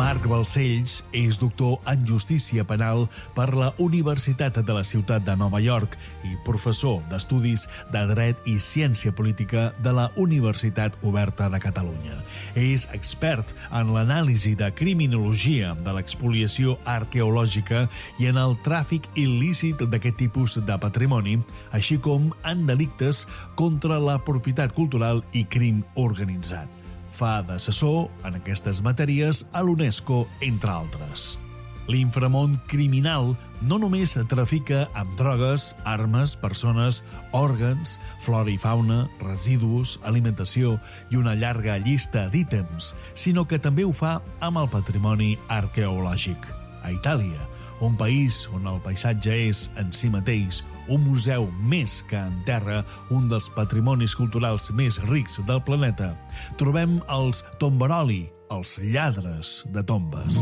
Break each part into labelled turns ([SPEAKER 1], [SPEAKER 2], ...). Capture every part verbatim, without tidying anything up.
[SPEAKER 1] Marc Balcells és doctor en Justícia Penal per la Universitat de la Ciutat de Nova York i professor d'Estudis de Dret i Ciència Política de la Universitat Oberta de Catalunya. És expert en l'anàlisi de criminologia de l'expoliació arqueològica i en el tràfic il·lícit d'aquest tipus de patrimoni, així com en delictes contra la propietat cultural i crim organitzat. Fa d'assessor en aquestes matèries a l'UNESCO, entre altres. L'inframón criminal no només trafica amb drogues, armes, persones, òrgans, flora i fauna, residus, alimentació i una llarga llista d'ítems, sinó que també ho fa amb el patrimoni arqueològic. A Itàlia, un país on el paisatge és, en si mateix, un museu més que en terra, un dels patrimonis culturals més rics del planeta, trobem els tomberoli, els lladres de tombes.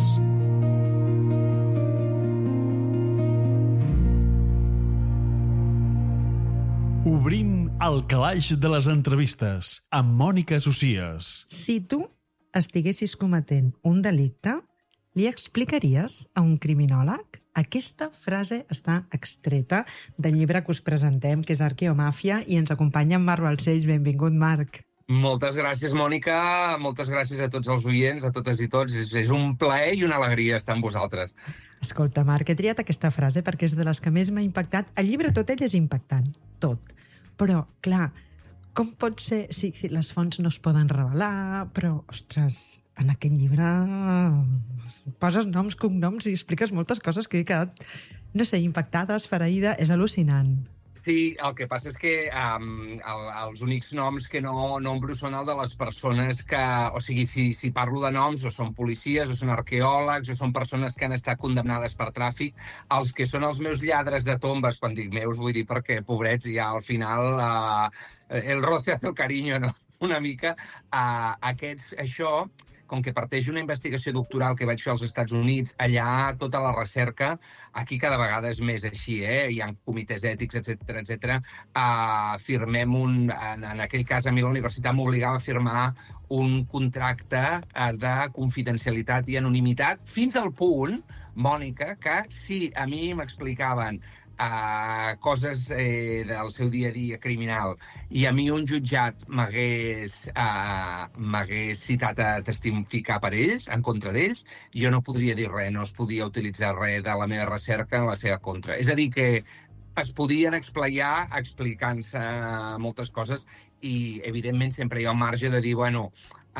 [SPEAKER 1] Obrim el calaix de les entrevistes amb Mònica Socias.
[SPEAKER 2] Si tu estiguessis cometent un delicte, li explicaries a un criminòleg? Aquesta frase està extreta del llibre que us presentem, que és Arqueomàfia, i ens acompanya en Marc Balcells. Benvingut, Marc.
[SPEAKER 3] Moltes gràcies, Mònica. Moltes gràcies a tots els oients, a totes i tots. És, és un plaer i una alegria estar amb vosaltres.
[SPEAKER 2] Escolta, Marc, he triat aquesta frase perquè és de les que més m'ha impactat. El llibre tot ell és impactant, tot. Però, clar, com pot ser si, si les fonts no es poden revelar, però, ostres, en aquest llibre poses noms, cognoms i expliques moltes coses que he quedat, no sé, impactada, esfereïda. És al·lucinant.
[SPEAKER 3] Sí, el que passa és que um, el, els únics noms que no nombro són el de les persones que... O sigui, si, si parlo de noms, o són policies, o són arqueòlegs, o són persones que han estat condemnades per tràfic. Els que són els meus lladres de tombes, quan dic meus, vull dir perquè, pobrets, ja al final uh, el roce hace el cariño, no? Una mica. Uh, aquests, això... com que parteix una investigació doctoral que vaig fer als Estats Units, allà tota la recerca, aquí cada vegada és més així, eh? Hi ha comitès ètics, etcètera, etcètera. Uh, firmem un... En, en aquell cas, a mi la universitat m'obligava a firmar un contracte uh, de confidencialitat i anonimitat, fins al punt, Mònica, que si a mi m'explicaven Uh, coses eh, del seu dia a dia criminal i a mi un jutjat m'hagués uh, m'hagués citat a testificar per ells, en contra d'ells, jo no podria dir res, no es podia utilitzar res de la meva recerca en la seva contra. És a dir, que es podien explaiar explicant-se moltes coses i, evidentment, sempre hi ha un marge de dir, bueno,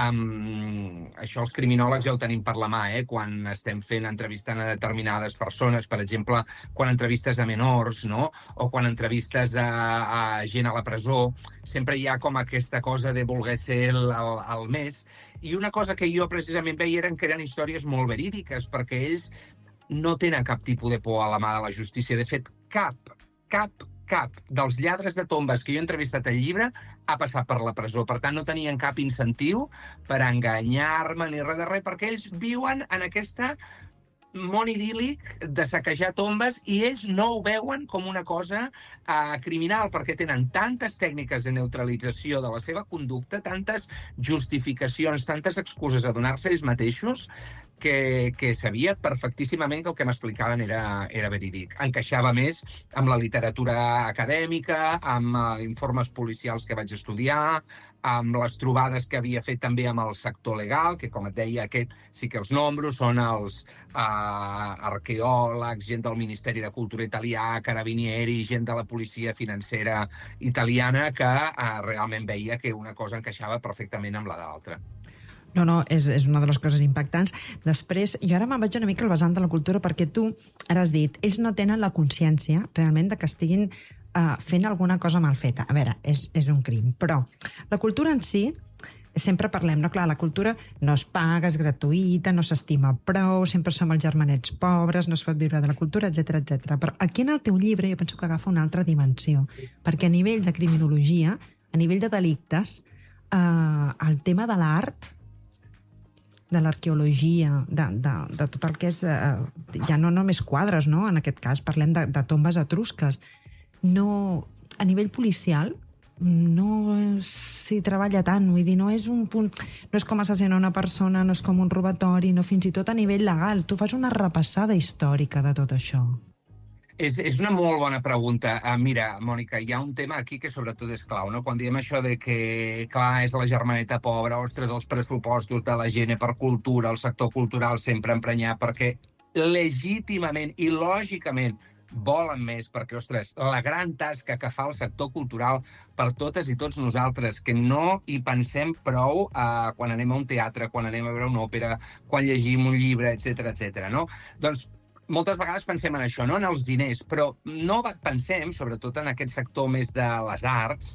[SPEAKER 3] Um, això els criminòlegs ja ho tenim per la mà, eh? Quan estem fent entrevistant a determinades persones, per exemple, quan entrevistes a menors, no? O quan entrevistes a, a gent a la presó, sempre hi ha com aquesta cosa de voler ser el, el, el més. I una cosa que jo precisament veia eren que eren històries molt verídiques, perquè ells no tenen cap tipus de por a la mà de la justícia. De fet, cap, cap, cap dels lladres de tombes que jo he entrevistat al llibre ha passat per la presó. Per tant, no tenien cap incentiu per enganyar-me ni res de res, perquè ells viuen en aquesta món idíl·lic de saquejar tombes i ells no ho veuen com una cosa uh, criminal, perquè tenen tantes tècniques de neutralització de la seva conducta, tantes justificacions, tantes excuses a donar-se ells mateixos, que, que sabia perfectíssimament que el que m'explicaven era, era verídic. Encaixava més amb la literatura acadèmica, amb uh, informes policials que vaig estudiar, amb les trobades que havia fet també amb el sector legal, que, com et deia, aquest sí que els nombros, són els uh, arqueòlegs, gent del Ministeri de Cultura italià, carabinieri, gent de la policia financera italiana, que uh, realment veia que una cosa encaixava perfectament amb la de l'altra.
[SPEAKER 2] No, no, és, és una de les coses impactants. Després, jo ara me'n vaig una mica al vessant de la cultura, perquè tu ara has dit, ells no tenen la consciència realment de que estiguin uh, fent alguna cosa mal feta. A veure, és, és un crim, però la cultura en si, sempre parlem, no? Clar, la cultura no es paga, és gratuïta, no s'estima prou, sempre som els germanets pobres, no es pot viure de la cultura, etcètera, etcètera. Però aquí en el teu llibre jo penso que agafa una altra dimensió, perquè a nivell de criminologia, a nivell de delictes, uh, el tema de l'art, de l'arqueologia, de, de, de tot el que és... Eh, ja no només quadres, no? En aquest cas parlem de, de tombes etrusques. No, a nivell policial, no s'hi treballa tant, vull dir, no és un punt, no és com assassinar una persona, no és com un robatori, no fins i tot a nivell legal. Tu fas una repassada històrica de tot això.
[SPEAKER 3] És, és una molt bona pregunta. Uh, mira, Mònica, hi ha un tema aquí que sobretot és clau, no? Quan diem això de que, clar, és la germaneta pobra, ostres, els pressupostos de la gent per cultura, el sector cultural sempre emprenyat, perquè legítimament i lògicament volen més, perquè, ostres, la gran tasca que fa el sector cultural per totes i tots nosaltres, que no hi pensem prou uh, quan anem a un teatre, quan anem a veure una òpera, quan llegim un llibre, etcètera, etcètera, no? Doncs moltes vegades pensem en això, no en els diners, però no pensem, sobretot en aquest sector més de les arts,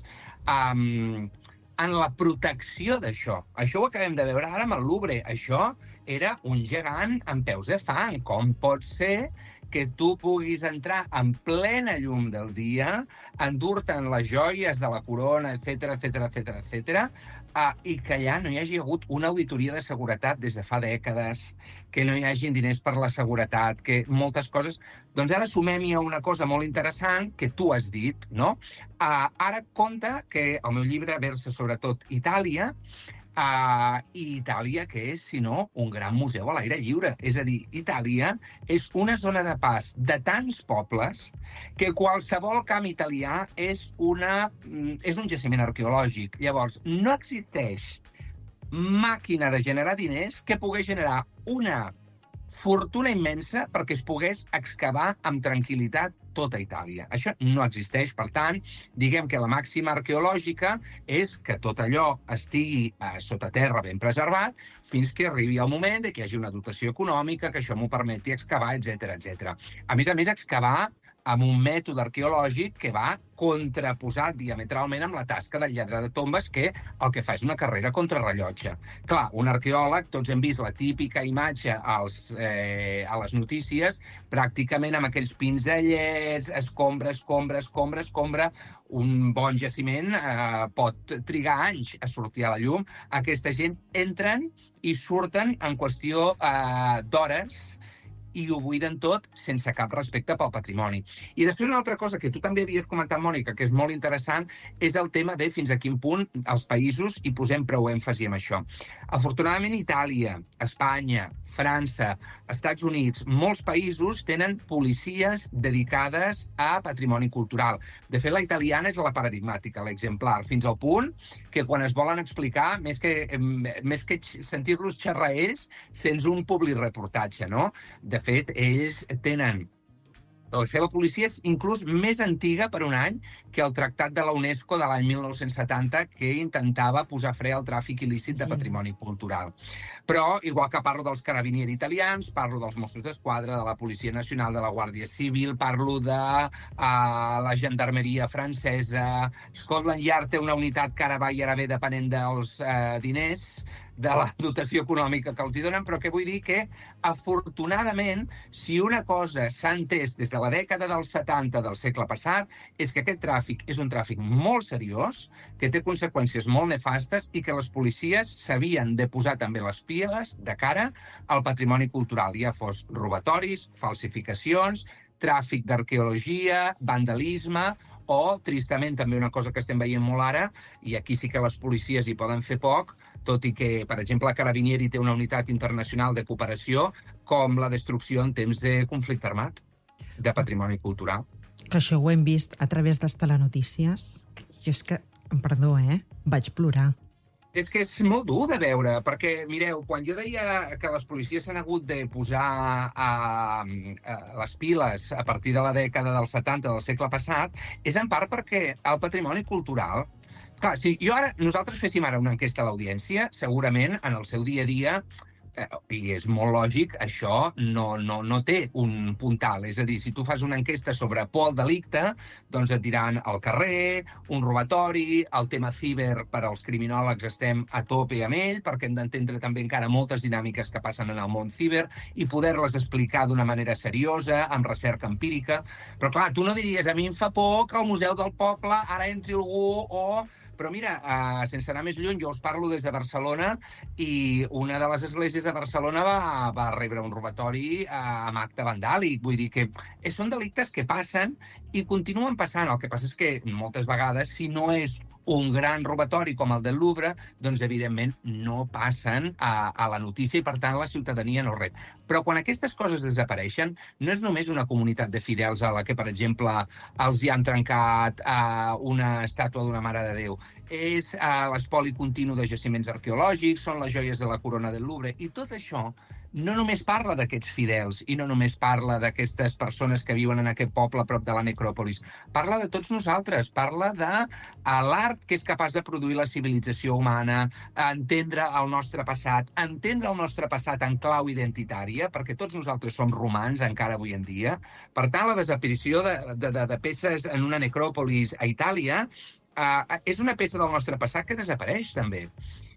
[SPEAKER 3] um, en la protecció d'això. Això ho acabem de veure ara amb el Louvre. Això era un gegant amb peus de fang. Com pot ser que tu puguis entrar en plena llum del dia, endur-te'n les joies de la corona, etcètera, etcètera, etcètera, etcètera, uh, i que allà no hi hagi hagut una auditoria de seguretat des de fa dècades, que no hi hagin diners per la seguretat, que moltes coses... Doncs ara sumem-hi a una cosa molt interessant que tu has dit, no? Uh, ara compta que el meu llibre versa sobretot Itàlia, Uh, i Itàlia, que és, si no, un gran museu a l'aire lliure. És a dir, Itàlia és una zona de pas de tants pobles que qualsevol camp italià és, una, és un jaciment arqueològic. Llavors, no existeix màquina de generar diners que pugui generar una fortuna immensa perquè es pogués excavar amb tranquil·litat tota Itàlia. Això no existeix, per tant, diguem que la màxima arqueològica és que tot allò estigui eh, sota terra ben preservat fins que arribi el moment de que hi hagi una dotació econòmica, que això m'ho permeti excavar, etcètera, etcètera. A més a més, excavar amb un mètode arqueològic que va contraposat diametralment amb la tasca del lladre de tombes, que el que fa és una carrera contrarrellotge. Clar, un arqueòleg, tots hem vist la típica imatge als, eh, a les notícies, pràcticament amb aquells pinzellets, escombra, escombra, escombra, escombra. Un bon jaciment eh, pot trigar anys a sortir a la llum. Aquesta gent entren i surten en qüestió eh, d'hores, i ho buiden tot sense cap respecte pel patrimoni. I després una altra cosa que tu també havies comentat, Mònica, que és molt interessant, és el tema de fins a quin punt els països hi posem prou èmfasi en això. Afortunadament, Itàlia, Espanya, França, Estats Units, molts països tenen policies dedicades a patrimoni cultural. De fet, la italiana és la paradigmàtica, l'exemplar, fins al punt que quan es volen explicar, més que, més que sentir-los xerrar ells, sents un publireportatge, no? De fet, ells tenen... La seva policia és inclús més antiga per un any que el Tractat de la UNESCO de l'any mil nou-cents setanta, que intentava posar fre al tràfic il·lícit de patrimoni cultural. Però, igual que parlo dels carabinieri italians, parlo dels Mossos d'Esquadra, de la Policia Nacional, de la Guàrdia Civil, parlo de uh, la gendarmeria francesa. Scotland Yard té una unitat que ara va i ara ve depenent dels uh, diners, de la dotació econòmica que els hi donen, però que vull dir que, afortunadament, si una cosa s'ha entès des de la dècada dels setanta del segle passat, és que aquest tràfic és un tràfic molt seriós, que té conseqüències molt nefastes i que les policies s'havien de posar també les piles de cara al patrimoni cultural, ja fos robatoris, falsificacions, tràfic d'arqueologia, vandalisme o, tristament, també una cosa que estem veient molt ara, i aquí sí que les policies hi poden fer poc, tot i que, per exemple, Carabinieri té una unitat internacional de cooperació, com la destrucció en temps de conflicte armat, de patrimoni cultural.
[SPEAKER 2] Que això ho hem vist a través de les telenotícies. Jo és que, perdó, eh? Vaig plorar.
[SPEAKER 3] És que és molt dur de veure, perquè, mireu, quan jo deia que les policies s'han hagut de posar a, a les piles a partir de la dècada dels setanta del segle passat, és en part perquè el patrimoni cultural... Clar, si jo ara, nosaltres féssim ara una enquesta a l'audiència, segurament en el seu dia a dia, eh, i és molt lògic, això no, no, no té un puntal. És a dir, si tu fas una enquesta sobre por al delicte, doncs et diran al carrer, un robatori, el tema ciber per als criminòlegs estem a tope amb ell, perquè hem d'entendre també encara moltes dinàmiques que passen en el món ciber i poder-les explicar d'una manera seriosa, amb recerca empírica. Però clar, tu no diries, a mi em fa por que al Museu del Poble ara entri algú o... Però mira, uh, sense anar més lluny, jo us parlo des de Barcelona i una de les esglésies de Barcelona va, va rebre un robatori uh, amb acte vandàlic. Vull dir que són delictes que passen i continuen passant. El que passa és que moltes vegades, si no és un gran robatori com el del Louvre, doncs evidentment no passen a, a la notícia i per tant la ciutadania no rep. Però quan aquestes coses desapareixen, no és només una comunitat de fidels a la que, per exemple, els hi han trencat uh, una estàtua d'una Mare de Déu, és uh, l'espoli continu de jaciments arqueològics, són les joies de la corona del Louvre, i tot això no només parla d'aquests fidels i no només parla d'aquestes persones que viuen en aquest poble a prop de la necròpolis. Parla de tots nosaltres, parla de l'art que és capaç de produir la civilització humana, entendre el nostre passat, entendre el nostre passat en clau identitària, perquè tots nosaltres som romans encara avui en dia. Per tant, la desaparició de, de, de, de peces en una necròpolis a Itàlia eh, és una peça del nostre passat que desapareix, també.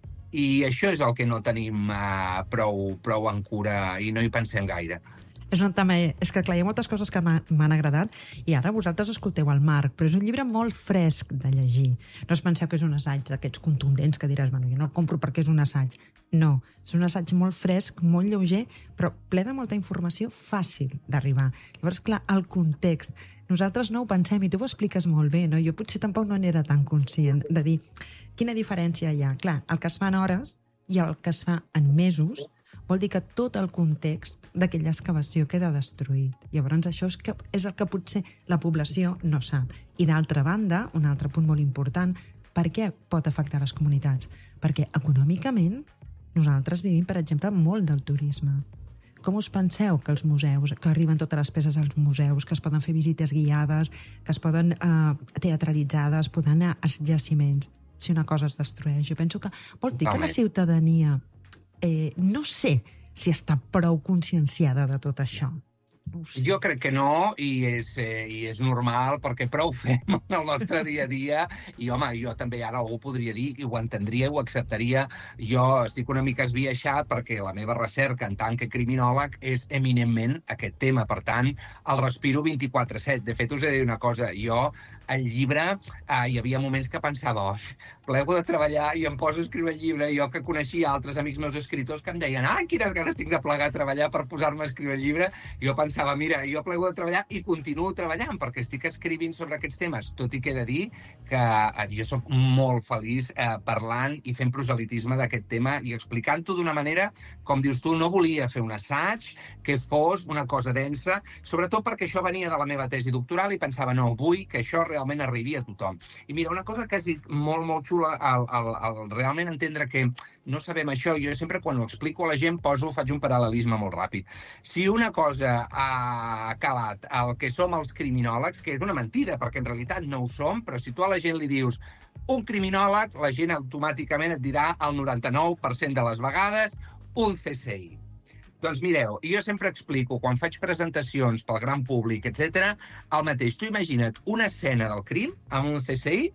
[SPEAKER 3] I això és el que no tenim uh, prou, prou en cura i no hi pensem gaire.
[SPEAKER 2] És, un tema, és que clar, hi ha moltes coses que m'han agradat i ara vosaltres escolteu el Marc, però és un llibre molt fresc de llegir. No us penseu que és un assaig d'aquests contundents que diràs, bueno, jo no el compro perquè és un assaig. No, és un assaig molt fresc, molt lleuger, però ple de molta informació fàcil d'arribar. Llavors, clar, el context. Nosaltres no ho pensem i tu ho expliques molt bé, no? Jo potser tampoc no n'era tan conscient de dir quina diferència hi ha. Clar, el que es fa en hores i el que es fa en mesos vol dir que tot el context d'aquella excavació queda destruït. Llavors això és, que, és el que potser la població no sap. I d'altra banda, un altre punt molt important, per què pot afectar les comunitats? Perquè econòmicament nosaltres vivim, per exemple, molt del turisme. Com us penseu que els museus, que arriben totes les peces als museus, que es poden fer visites guiades, que es poden eh, teatralitzades, poden anar als jaciments, si una cosa es destrueix? Jo penso que vol dir que la ciutadania eh, no sé si està prou conscienciada de tot això. No sé.
[SPEAKER 3] Jo crec que no, i és, eh, i és normal, perquè prou fem en el nostre dia a dia, i home, jo també ara algú podria dir, i ho entendria, ho acceptaria, jo estic una mica esbiaixat perquè la meva recerca en tant que criminòleg és eminentment aquest tema, per tant, el respiro vint-i-quatre set. De fet, us he de dir una cosa, jo, el llibre, eh, hi havia moments que pensava, oh, plego de treballar i em poso a escriure el llibre, jo que coneixia altres amics meus escriptors que em deien, ah, quines ganes tinc de plegar a treballar per posar-me a escriure el llibre, jo pensava, mira, jo plego de treballar i continuo treballant perquè estic escrivint sobre aquests temes, tot i que he de dir que jo soc molt feliç eh, parlant i fent proselitisme d'aquest tema i explicant-ho d'una manera, com dius tu, no volia fer un assaig que fos una cosa densa, sobretot perquè això venia de la meva tesi doctoral i pensava, no, vull que això realment arribi a tothom. I mira, una cosa que has dit molt, molt xula, al, al, al realment entendre que no sabem això, jo sempre quan ho explico a la gent poso, faig un paral·lelisme molt ràpid. Si una cosa ha calat el que som els criminòlegs, que és una mentida, perquè en realitat no ho som, però si tu a la gent li dius un criminòleg, la gent automàticament et dirà el noranta-nou per cent de les vegades un C S I. Doncs mireu, jo sempre explico, quan faig presentacions pel gran públic, etcètera, el mateix. Tu imagina't una escena del crim amb un C S I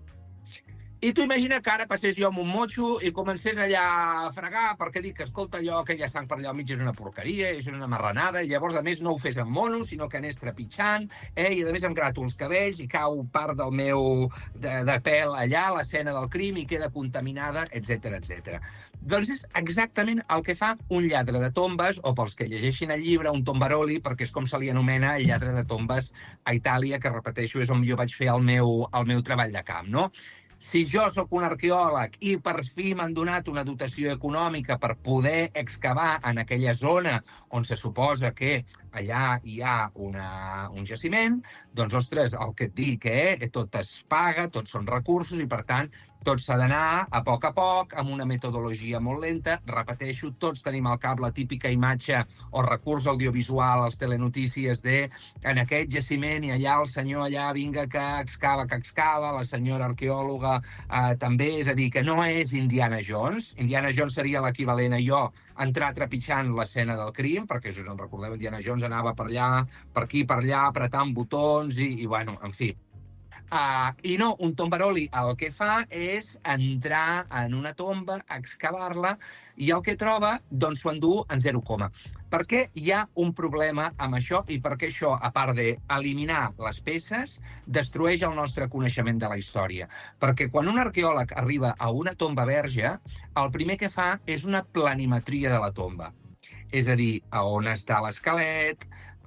[SPEAKER 3] i tu imagina que ara passés jo amb un motxo i comencés allà a fregar perquè dic que, escolta, allò que hi ha sang per allà al mig és una porqueria, és una marranada, i llavors, a més, no ho fes amb mono, sinó que anés trepitjant, eh? I a més em grato els cabells i cau part del meu de, de pèl allà, a l'escena del crim, i queda contaminada, etcètera, etcètera. Doncs és exactament el que fa un lladre de tombes, o pels que llegeixin el llibre, un tombaroli, perquè és com se li anomena el lladre de tombes a Itàlia, que, repeteixo, és on jo vaig fer el meu, el meu treball de camp, no? Si jo sóc un arqueòleg i per fi m'han donat una dotació econòmica per poder excavar en aquella zona on se suposa que allà hi ha una, un jaciment, doncs, ostres, el que et dic, eh? Tot es paga, tots són recursos i, per tant, tot s'ha d'anar a poc a poc, amb una metodologia molt lenta. Repeteixo, tots tenim al cap la típica imatge o recurs audiovisual als telenotícies de en aquest jaciment i allà el senyor allà vinga que excava, que excava, la senyora arqueòloga eh, també, és a dir, que no és Indiana Jones. Indiana Jones seria l'equivalent a jo entrar trepitjant l'escena del crim, perquè si us en recordeu, Indiana Jones anava per allà, per aquí, per allà, apretant botons i, i bueno, en fi. Uh, I no, un tombaroli el que fa és entrar en una tomba, excavar-la, i el que troba, doncs s'ho endú en zero coma. Per què hi ha un problema amb això i per què això, a part d'eliminar les peces, destrueix el nostre coneixement de la història? Perquè quan un arqueòleg arriba a una tomba verge, el primer que fa és una planimetria de la tomba. És a dir, a on està l'esquelet,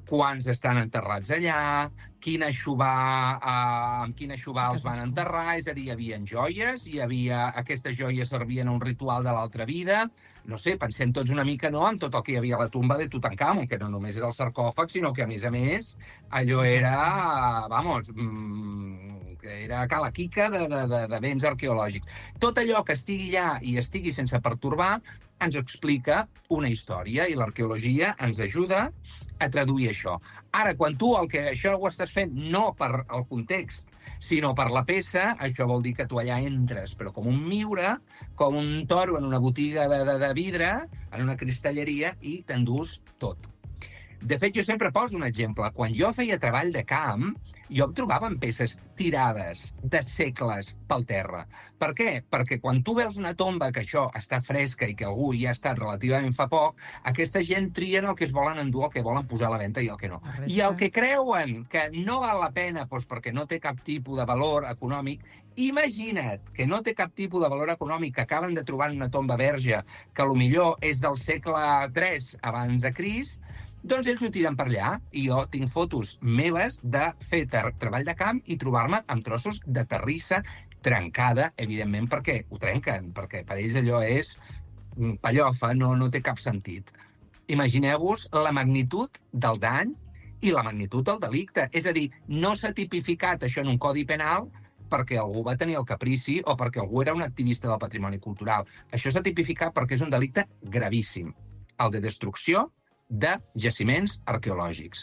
[SPEAKER 3] quants estan enterrats allà, quina xubà, eh, amb quina xubà els van enterrar, és a dir, hi havia joies, hi havia, aquestes joies servien a un ritual de l'altra vida, no sé, pensem tots una mica, no?, amb tot el que hi havia a la tumba de Tutankamon, que no només era el sarcòfag, sinó que, a més a més, allò era, vamos, mmm, que era cala quica de, de, de, de béns arqueològics. Tot allò que estigui allà i estigui sense pertorbar ens explica una història i l'arqueologia ens ajuda a traduir això. Ara, quan tu el que això ho estàs fent no per el context, sinó per la peça, això vol dir que tu allà entres, però com un miure, com un toro en una botiga de, de, de vidre, en una cristalleria, i t'endús tot. De fet, jo sempre poso un exemple. Quan jo feia treball de camp, jo em trobava en peces tirades de segles pel terra. Per què? Perquè quan tu veus una tomba que això està fresca i que algú hi ha estat relativament fa poc, aquesta gent trien el que es volen endur, el que volen posar a la venda i el que no. I el que creuen que no val la pena doncs perquè no té cap tipus de valor econòmic, imagina't que no té cap tipus de valor econòmic, que acaben de trobar una tomba verge que potser és del segle tres abans de Crist, doncs ells ho tiren per allà, i jo tinc fotos meves de fer treball de camp i trobar-me amb trossos de terrissa trencada, evidentment, perquè ho trenquen, perquè per ells allò és pallofa, no, no té cap sentit. Imagineu-vos la magnitud del dany i la magnitud del delicte. És a dir, no s'ha tipificat això en un codi penal perquè algú va tenir el caprici o perquè algú era un activista del patrimoni cultural. Això s'ha tipificat perquè és un delicte gravíssim, el de destrucció de jaciments arqueològics.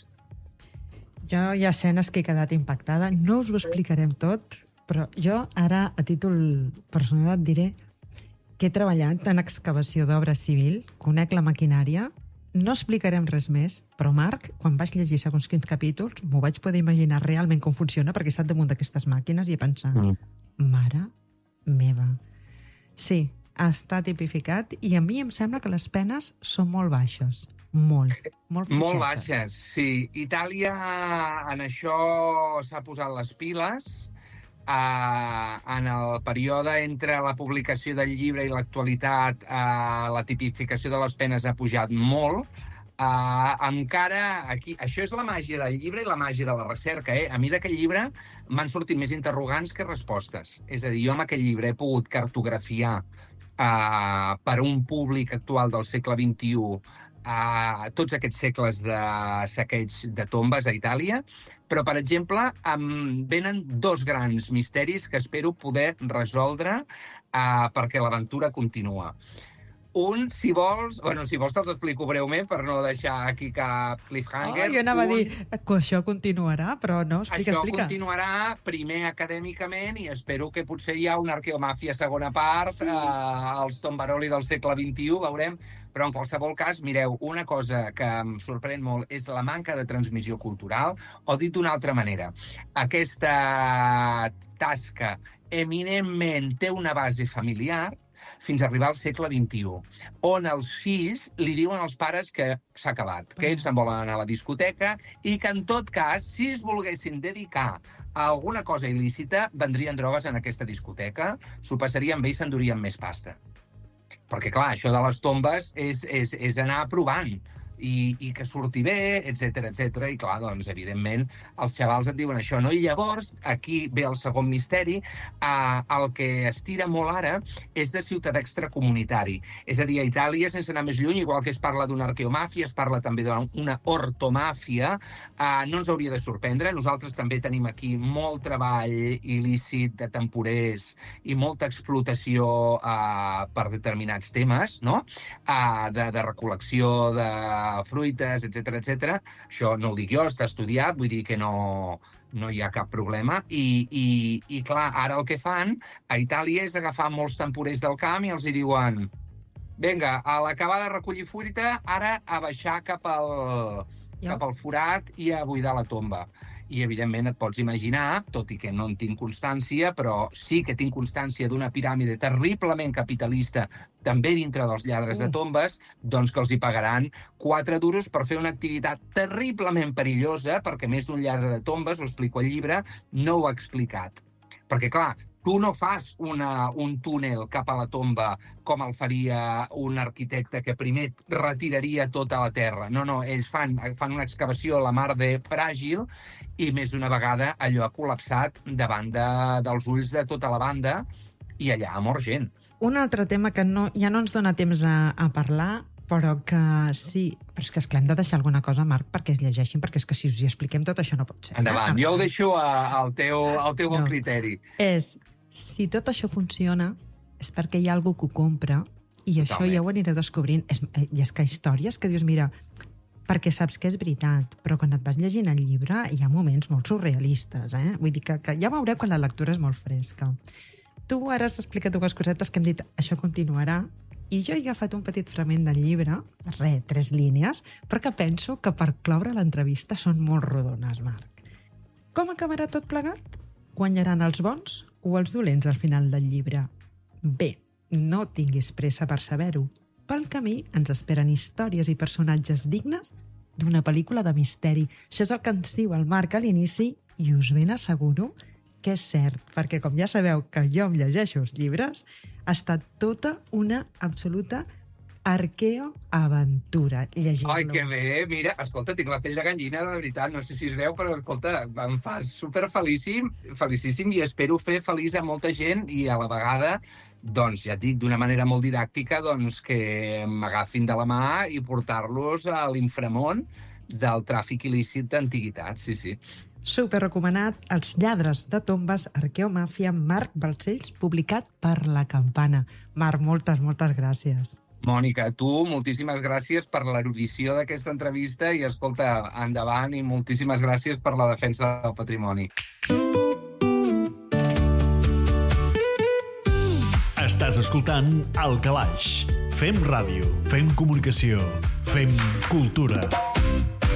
[SPEAKER 2] Jo hi ha escenes que he quedat impactada. No us ho explicarem tot, però jo ara, a títol personal, et diré que he treballat en excavació d'obra civil, conec la maquinària, no explicarem res més, però, Marc, quan vaig llegir segons quins capítols, m'ho vaig poder imaginar realment com funciona, perquè he estat damunt d'aquestes màquines i he pensat, mm. mare meva. Sí, està tipificat i a mi em sembla que les penes són molt baixes. Molt, molt fluixetes.
[SPEAKER 3] Molt baixes, sí. Itàlia en això s'ha posat les piles. Uh, en el període entre la publicació del llibre i l'actualitat, uh, la tipificació de les penes ha pujat molt. Uh, encara aquí... Això és la màgia del llibre i la màgia de la recerca, eh? A mi d'aquest llibre m'han sortit més interrogants que respostes. És a dir, jo amb aquest llibre he pogut cartografiar uh, per un públic actual del segle vint-i-u a tots aquests segles de saqueig de tombes a Itàlia, però, per exemple, em venen dos grans misteris que espero poder resoldre uh, perquè l'aventura continua. Un, si vols... Bueno, si vols te'ls explico breument per no deixar aquí cap cliffhanger.
[SPEAKER 2] Oh, jo anava
[SPEAKER 3] un...
[SPEAKER 2] a dir que això continuarà, però no, explica,
[SPEAKER 3] això
[SPEAKER 2] explica.
[SPEAKER 3] Això continuarà primer acadèmicament i espero que potser hi ha una arqueomàfia segona part, sí. eh, els tombaroli del segle vint-i-u, veurem. Però en qualsevol cas, mireu, una cosa que em sorprèn molt és la manca de transmissió cultural, o dit d'una altra manera, aquesta tasca eminentment té una base familiar fins a arribar al segle vint-i-u, on els fills li diuen als pares que s'ha acabat, que ells se'n volen anar a la discoteca i que, en tot cas, si es volguessin dedicar a alguna cosa il·lícita, vendrien drogues en aquesta discoteca, s'ho passarien bé i s'endurien més pasta. Perquè, clar, això de les tombes és, és, és anar provant i, i que surti bé, etcètera, etcètera. I, clar, doncs, evidentment, els xavals et diuen això, no? I llavors, aquí ve el segon misteri. Eh, el que es tira molt ara és de ciutadà extracomunitari. És a dir, a Itàlia, sense anar més lluny, igual que es parla d'una arqueomàfia, es parla també d'una ortomàfia. Eh, no ens hauria de sorprendre. Nosaltres també tenim aquí molt treball il·lícit de temporers i molta explotació eh, per determinats temes, no? Eh, de, de recol·lecció de fruites, etcètera, etcètera. Això no ho dic jo, està estudiat, vull dir que no, no hi ha cap problema. I, i, i clar, ara el que fan a Itàlia és agafar molts temporers del camp i els hi diuen vinga, a l'acabar de recollir fruita, ara a baixar cap al, cap al forat i a buidar la tomba. I, evidentment, et pots imaginar, tot i que no en tinc constància, però sí que tinc constància d'una piràmide terriblement capitalista, també dintre dels lladres de tombes, doncs que els hi pagaran quatre duros per fer una activitat terriblement perillosa, perquè més d'un lladre de tombes, ho explico al llibre, no ho ha explicat. Perquè, clar, Tu no fas una, un túnel cap a la tomba com el faria un arquitecte que primer retiraria tota la terra. No, no, ells fan, fan una excavació a la mar de fràgil i més d'una vegada allò ha col·lapsat davant de, dels ulls de tota la banda i allà ha mort gent.
[SPEAKER 2] Un altre tema que no, ja no ens dona temps a, a parlar, però que sí... Però és que, esclar, hem de deixar alguna cosa, Marc, perquè es llegeixin, perquè és que si us hi expliquem tot això no pot ser.
[SPEAKER 3] Endavant,
[SPEAKER 2] eh?
[SPEAKER 3] jo ho deixo a, al teu, al teu bon no. criteri.
[SPEAKER 2] És, si tot això funciona, és perquè hi ha algú que ho compra i Totalment. Això ja ho aniré descobrint. És, I és que històries que dius, mira, perquè saps que és veritat, però quan et vas llegint el llibre hi ha moments molt surrealistes, eh? Vull dir que, que ja veureu quan la lectura és molt fresca. Tu ara has explicat dues cosetes que hem dit, això continuarà, i jo he agafat un petit fragment del llibre, re, tres línies, però que penso que per cloure l'entrevista són molt rodones, Marc. Com acabarà tot plegat? Guanyaran els bons o els dolents al final del llibre? Bé, no tinguis pressa per saber-ho. Pel camí ens esperen històries i personatges dignes d'una pel·lícula de misteri. Això és el que ens diu el Marc a l'inici i us ben asseguro que és cert, perquè com ja sabeu que jo em llegeixo els llibres, ha estat tota una absoluta arqueoaventura llegint-lo.
[SPEAKER 3] Ai, que bé! Mira, escolta, tinc la pell de gallina, de veritat, no sé si es veu, però escolta, em fas superfelíssim, felicíssim, i espero fer feliç a molta gent i a la vegada, doncs ja et dic, d'una manera molt didàctica, doncs que m'agafin de la mà i portar-los a l'inframón del tràfic il·lícit d'antiguitats, sí, sí.
[SPEAKER 2] Super recomanat, Els lladres de tombes, Arqueomàfia, Marc Balcells, publicat per La Campana. Marc, moltes, moltes gràcies.
[SPEAKER 3] Mònica, tu, moltíssimes gràcies per l'erudició d'aquesta entrevista i, escolta, endavant i moltíssimes gràcies per la defensa del patrimoni.
[SPEAKER 1] Estàs escoltant El Calaix. Fem ràdio, fem comunicació, fem cultura.